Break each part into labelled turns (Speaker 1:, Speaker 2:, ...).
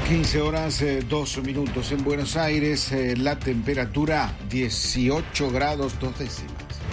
Speaker 1: 15 horas 2 minutos en Buenos Aires, la temperatura 18 grados 2 décimas.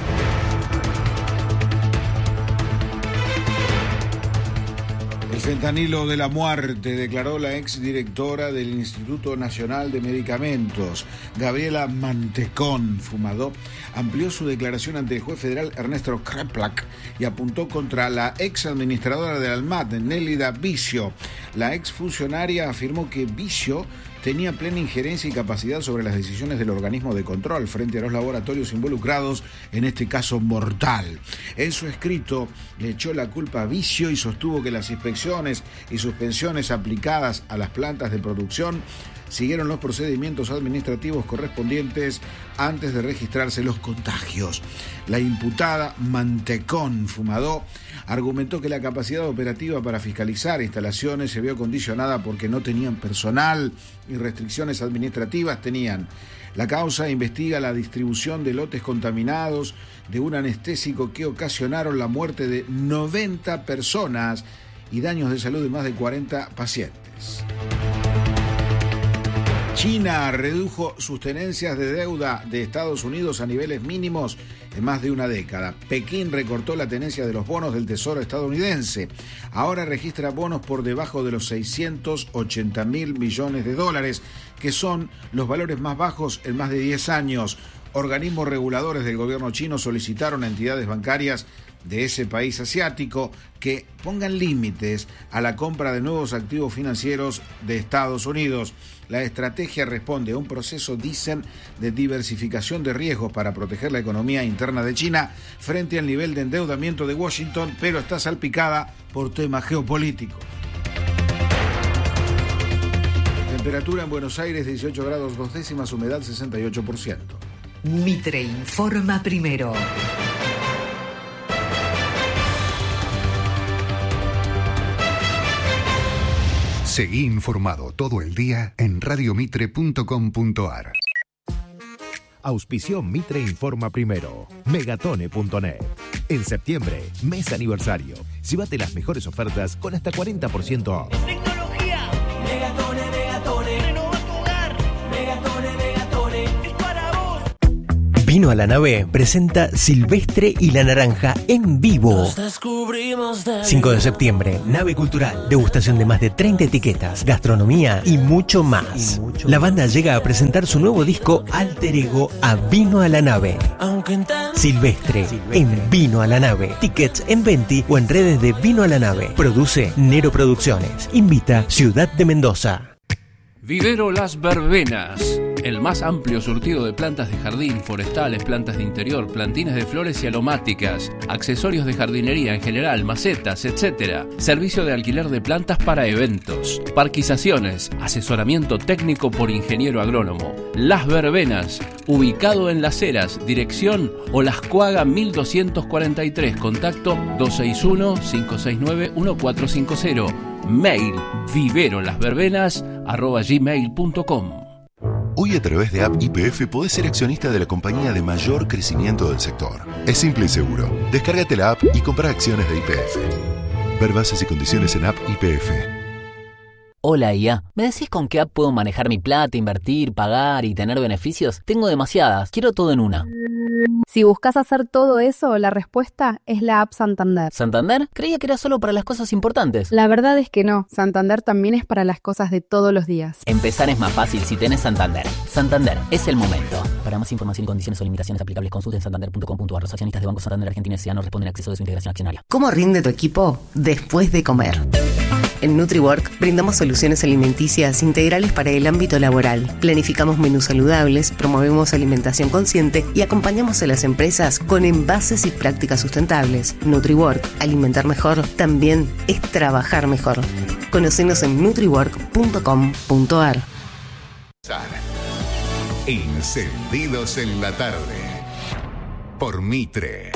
Speaker 1: El fentanilo de la muerte, declaró la exdirectora del Instituto Nacional de Medicamentos, Gabriela Mantecón Fumadó, amplió su declaración ante el juez federal Ernesto Kreplak y apuntó contra la exadministradora del ANMAT, Nélida Vicio. La exfuncionaria afirmó que Vicio tenía plena injerencia y capacidad sobre las decisiones del organismo de control frente a los laboratorios involucrados en este caso mortal. En su escrito le echó la culpa a Vicio y sostuvo que las inspecciones y suspensiones aplicadas a las plantas de producción siguieron los procedimientos administrativos correspondientes antes de registrarse los contagios. La imputada Mantecón Fumadó argumentó que la capacidad operativa para fiscalizar instalaciones se vio condicionada porque no tenían personal y restricciones administrativas tenían. La causa investiga la distribución de lotes contaminados de un anestésico que ocasionaron la muerte de 90 personas y daños de salud de más de 40 pacientes. China redujo sus tenencias de deuda de Estados Unidos a niveles mínimos en más de una década. Pekín recortó la tenencia de los bonos del Tesoro estadounidense. Ahora registra bonos por debajo de los 680.000 millones de dólares, que son los valores más bajos en más de 10 años. Organismos reguladores del gobierno chino solicitaron a entidades bancarias de ese país asiático que pongan límites a la compra de nuevos activos financieros de Estados Unidos. La estrategia responde a un proceso, dicen, de diversificación de riesgos para proteger la economía interna de China frente al nivel de endeudamiento de Washington, pero está salpicada por temas geopolíticos. Temperatura en Buenos Aires 18 grados 2 décimas, humedad 68%.
Speaker 2: Mitre informa primero.
Speaker 3: Seguí informado todo el día en radiomitre.com.ar.
Speaker 4: Auspició Mitre Informa Primero. Megatone.net. En septiembre, mes aniversario. Llévate las mejores ofertas con hasta 40% off.
Speaker 5: Tecnología. Megatone, Megatone. Renova tu hogar. Megatone, Megatone. Es para vos.
Speaker 6: Vino a la Nave presenta Silvestre y la Naranja en vivo. 5 de septiembre, Nave Cultural, degustación de más de 30 etiquetas, gastronomía y mucho más. La banda llega a presentar su nuevo disco Alter Ego a Vino a la Nave. Silvestre en Vino a la Nave. Tickets en Venti o en redes de Vino a la Nave. Produce Nero Producciones. Invita Ciudad de Mendoza.
Speaker 7: Vivero Las Verbenas. El más amplio surtido de plantas de jardín, forestales, plantas de interior, plantines de flores y aromáticas, accesorios de jardinería en general, macetas, etc. Servicio de alquiler de plantas para eventos, parquizaciones, asesoramiento técnico por ingeniero agrónomo. Las Verbenas, ubicado en Las Heras, dirección Olascuaga 1243, contacto 261-569-1450. Mail viverolasverbenas@gmail.com.
Speaker 8: Hoy a través de App YPF podés ser accionista de la compañía de mayor crecimiento del sector. Es simple y seguro. Descárgate la app y compra acciones de YPF. Ver bases y condiciones en App YPF.
Speaker 9: Hola IA, ¿me decís con qué app puedo manejar mi plata, invertir, pagar y tener beneficios? Tengo demasiadas, quiero todo en una.
Speaker 10: Si buscas hacer todo eso, la respuesta es la app Santander.
Speaker 9: ¿Santander? Creía que era solo para las cosas importantes.
Speaker 10: La verdad es que no, Santander también es para las cosas de todos los días.
Speaker 9: Empezar es más fácil si tenés Santander. Santander, es el momento. Para más información, condiciones o limitaciones aplicables, consulten santander.com.ar. Los accionistas de Banco Santander Argentina S.A. no responden a acceso de su integración accionaria.
Speaker 11: ¿Cómo rinde tu equipo después de comer? En NutriWork brindamos soluciones alimenticias integrales para el ámbito laboral. Planificamos menús saludables, promovemos alimentación consciente y acompañamos a las empresas con envases y prácticas sustentables. NutriWork, alimentar mejor, también es trabajar mejor. Conocenos en nutriwork.com.ar.
Speaker 3: Encendidos en la tarde. Por Mitre.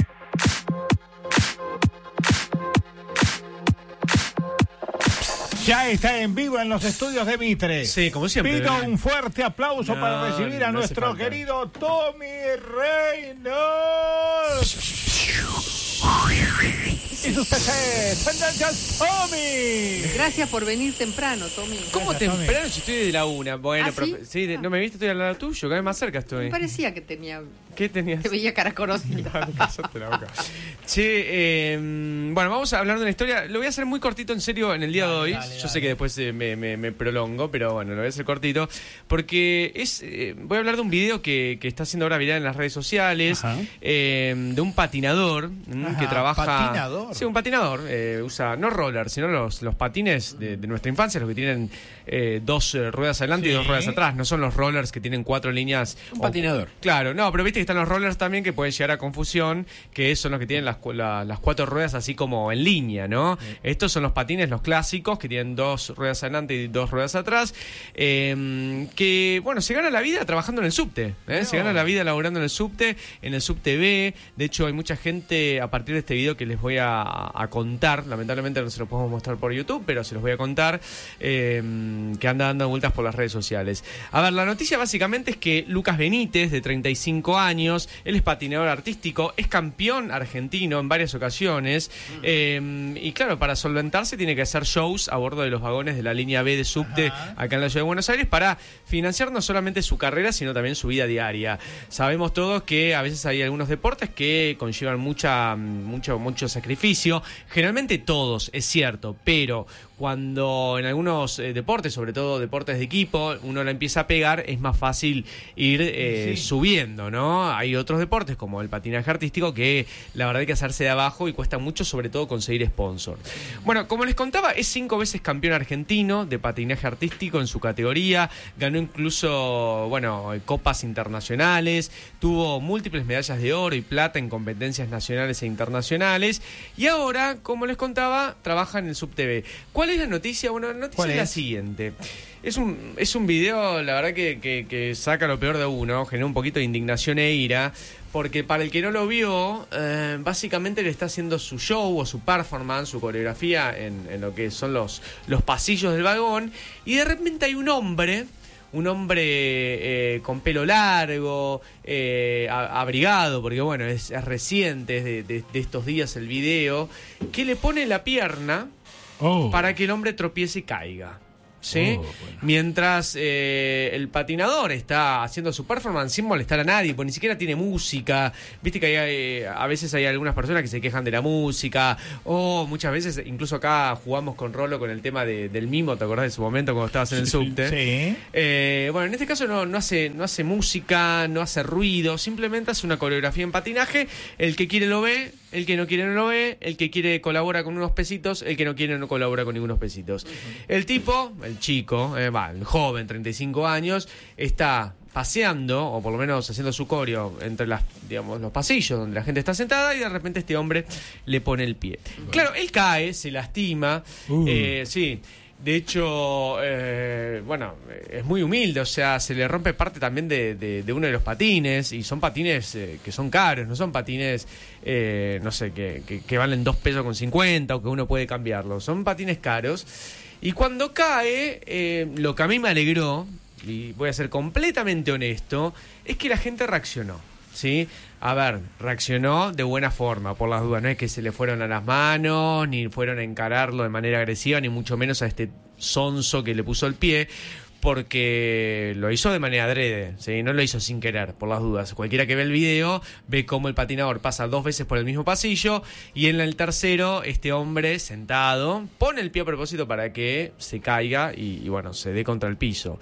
Speaker 12: Ya está en vivo en los estudios de Mitre.
Speaker 13: Sí, como siempre.
Speaker 12: Pido un fuerte aplauso para recibir a nuestro querido Tommy Reynolds. y sus PCs. Tendencias Tommy.
Speaker 13: Gracias por venir temprano, Tommy.
Speaker 14: ¿Cómo
Speaker 12: Gracias,
Speaker 14: temprano?
Speaker 12: Tommy.
Speaker 14: Si estoy de la 1. Bueno,
Speaker 13: ¿Ah, sí?
Speaker 14: no me viste, estoy al lado tuyo, cada vez más cerca estoy.
Speaker 13: Me parecía que tenía...
Speaker 14: ¿Qué tenías?
Speaker 13: Te veía cara conocida.
Speaker 14: Cállate la boca. Che, bueno, vamos a hablar de una historia. Lo voy a hacer muy cortito, en serio, en el día de hoy. Yo sé que después me prolongo, pero bueno, lo voy a hacer cortito. Porque voy a hablar de un video que está haciendo ahora viral en las redes sociales. De un patinador que trabaja...
Speaker 12: ¿Patinador?
Speaker 14: Sí, un patinador. Usa no rollers, sino los patines de nuestra infancia, los que tienen 2 ruedas adelante y 2 ruedas atrás. No son los rollers que tienen 4 líneas.
Speaker 7: Un patinador.
Speaker 14: Claro, no, pero viste que están los rollers también que pueden llegar a confusión, que son los que tienen las 4 ruedas así como en línea, ¿no? Estos son los patines, los clásicos, que tienen 2 ruedas adelante y 2 ruedas atrás, que, bueno, se gana la vida trabajando en el subte, se gana la vida laburando en el subte B. De hecho, hay mucha gente, a partir de este video que les voy a contar, lamentablemente no se lo podemos mostrar por YouTube, pero se los voy a contar, que anda dando vueltas por las redes sociales. A ver, la noticia básicamente es que Lucas Benítez, de 35 años, él es patinador artístico, es campeón argentino en varias ocasiones, y claro, para solventarse tiene que hacer shows a bordo de los vagones de la línea B de subte acá en la ciudad de Buenos Aires para financiar no solamente su carrera, sino también su vida diaria. Sabemos todos que a veces hay algunos deportes que conllevan mucho sacrificio, generalmente todos, es cierto, pero cuando en algunos deportes, sobre todo deportes de equipo, uno la empieza a pegar, es más fácil ir subiendo, ¿no? Hay otros deportes como el patinaje artístico que la verdad hay que hacerse de abajo y cuesta mucho, sobre todo conseguir sponsor. Bueno, como les contaba, es 5 veces campeón argentino de patinaje artístico en su categoría, ganó incluso, bueno, copas internacionales, tuvo múltiples medallas de oro y plata en competencias nacionales e internacionales, y ahora, como les contaba, trabaja en el subte B. ¿Cuál es la noticia? Bueno, la noticia es la siguiente. Es un video, la verdad, que saca lo peor de uno, genera un poquito de indignación e ira, porque para el que no lo vio, básicamente le está haciendo su show o su performance, su coreografía en lo que son los pasillos del vagón, y de repente hay un hombre con pelo largo, abrigado, porque bueno, es reciente, es de estos días el video, que le pone la pierna para que el hombre tropiece y caiga. ¿Sí? Bueno. Mientras el patinador está haciendo su performance sin molestar a nadie, porque ni siquiera tiene música. Viste que a veces hay algunas personas que se quejan de la música, o muchas veces, incluso acá jugamos con Rolo con el tema del mimo, ¿te acordás de su momento cuando estabas en el subte?
Speaker 12: Sí.
Speaker 14: Bueno, en este caso no hace música, no hace ruido, simplemente hace una coreografía en patinaje. El que quiere lo ve, el que no quiere no lo ve, el que quiere colabora con unos pesitos, el que no quiere no colabora con ningunos pesitos. El tipo, el chico, el joven, 35 años, está paseando, o por lo menos haciendo su coreo entre los pasillos donde la gente está sentada, y de repente este hombre le pone el pie. Claro, él cae, se lastima, sí. De hecho, bueno, es muy humilde, o sea, se le rompe parte también de uno de los patines, y son patines que son caros, no son patines, no sé, que valen 2 pesos con 50 o que uno puede cambiarlos, son patines caros. Y cuando cae, lo que a mí me alegró, y voy a ser completamente honesto, es que la gente reaccionó, ¿sí? A ver, reaccionó de buena forma, por las dudas. No es que se le fueron a las manos, ni fueron a encararlo de manera agresiva, ni mucho menos a este sonso que le puso el pie, porque lo hizo de manera adrede, ¿sí? No lo hizo sin querer, por las dudas. Cualquiera que ve el video ve cómo el patinador pasa 2 veces por el mismo pasillo, y en el tercero este hombre sentado pone el pie a propósito para que se caiga y bueno, se dé contra el piso.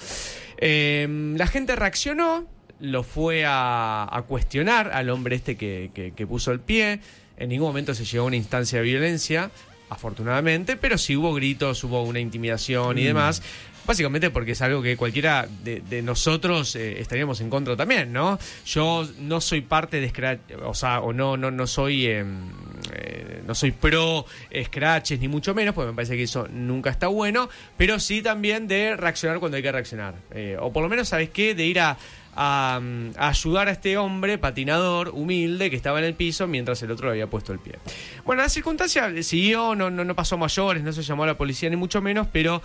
Speaker 14: La gente reaccionó, lo fue a cuestionar al hombre este que puso el pie. En ningún momento se llegó a una instancia de violencia, afortunadamente, pero sí hubo gritos, hubo una intimidación y demás. Básicamente porque es algo que cualquiera de nosotros estaríamos en contra también, ¿no? Yo no soy parte de Scratch, o sea, o no soy no soy pro scratches ni mucho menos, porque me parece que eso nunca está bueno, pero sí también de reaccionar cuando hay que reaccionar, o por lo menos, ¿sabes qué? De ir a ayudar a este hombre patinador humilde que estaba en el piso mientras el otro le había puesto el pie. Bueno, la circunstancia siguió, no pasó a mayores, no se llamó a la policía ni mucho menos, pero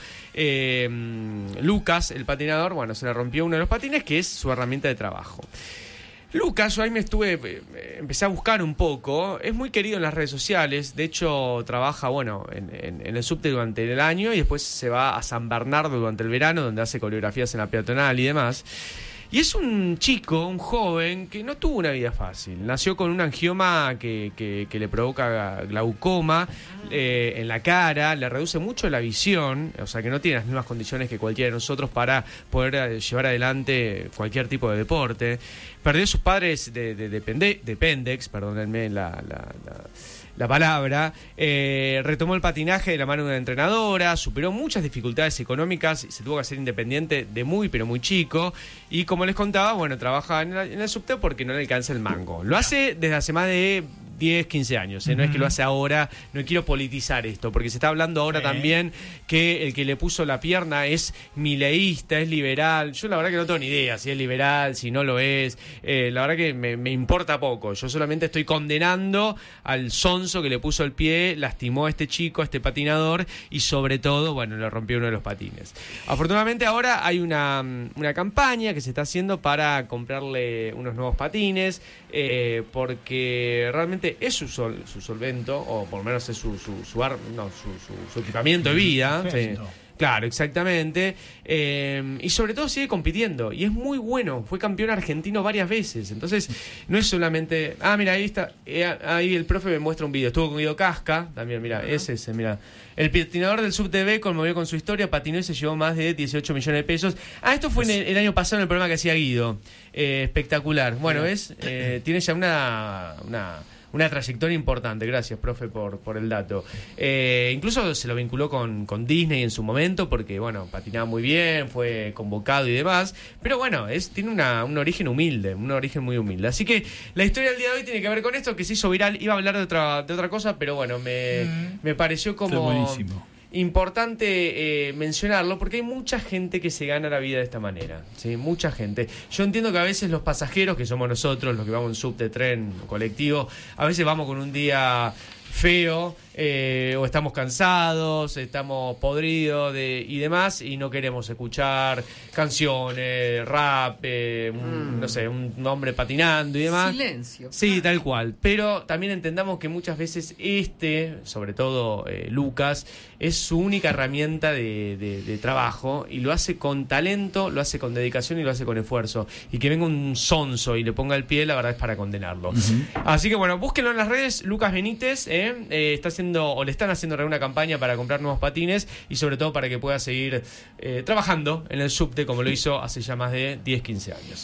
Speaker 14: Lucas, el patinador, bueno, se le rompió uno de los patines, que es su herramienta de trabajo. Lucas, yo ahí empecé a buscar un poco. Es muy querido en las redes sociales. De hecho, trabaja, en el subte durante el año y después se va a San Bernardo durante el verano, donde hace coreografías en la peatonal y demás. Y es un chico, un joven, que no tuvo una vida fácil. Nació con un angioma que le provoca glaucoma en la cara, le reduce mucho la visión, o sea que no tiene las mismas condiciones que cualquiera de nosotros para poder llevar adelante cualquier tipo de deporte. Perdió a sus padres de Pendex, perdónenme la palabra, retomó el patinaje de la mano de una entrenadora, superó muchas dificultades económicas y se tuvo que hacer independiente de muy pero muy chico, y como les contaba, trabaja en el subte porque no le alcanza el mango. Lo hace desde hace más de 10, 15 años, no es que lo hace ahora. No quiero politizar esto, porque se está hablando ahora también que el que le puso la pierna es mileísta, es liberal. Yo la verdad que no tengo ni idea si es liberal, si no lo es. La verdad que me importa poco. Yo solamente estoy condenando al sonso que le puso el pie, lastimó a este chico, a este patinador, y sobre todo, le rompió uno de los patines. Afortunadamente ahora hay una campaña que se está haciendo para comprarle unos nuevos patines, porque realmente es su solvento, o por lo menos es su equipamiento de vida. Sí. Claro, exactamente. Y sobre todo sigue compitiendo. Y es muy bueno. Fue campeón argentino varias veces. Entonces, no es solamente... mira, ahí está. Ahí el profe me muestra un video. Estuvo con Guido Casca. También, mira, es ese, mira. El patinador del SubTV conmovió con su historia. Patinó y se llevó más de 18 millones de pesos. Esto fue el año pasado en el programa que hacía Guido. Espectacular. Bueno, tiene ya una trayectoria importante. Gracias, profe, por el dato. Incluso se lo vinculó con Disney en su momento, porque, patinaba muy bien, fue convocado y demás. Pero tiene un origen humilde, un origen muy humilde. Así que la historia del día de hoy tiene que ver con esto, que se hizo viral. Iba a hablar de otra cosa, pero me pareció como importante mencionarlo, porque hay mucha gente que se gana la vida de esta manera, ¿sí? Mucha gente. Yo entiendo que a veces los pasajeros, que somos nosotros, los que vamos en subte, tren, colectivo, a veces vamos con un día feo, o estamos cansados, estamos podridos y demás, y no queremos escuchar canciones, rap, no sé, un hombre patinando y demás.
Speaker 13: Silencio.
Speaker 14: Sí, tal cual. Pero también entendamos que muchas veces sobre todo Lucas, es su única herramienta de trabajo, y lo hace con talento, lo hace con dedicación y lo hace con esfuerzo. Y que venga un sonso y le ponga el pie, la verdad es para condenarlo. Así que búsquenlo en las redes. Lucas Benítez le están haciendo una campaña para comprar nuevos patines, y sobre todo para que pueda seguir trabajando en el subte como lo hizo hace ya más de 10, 15 años.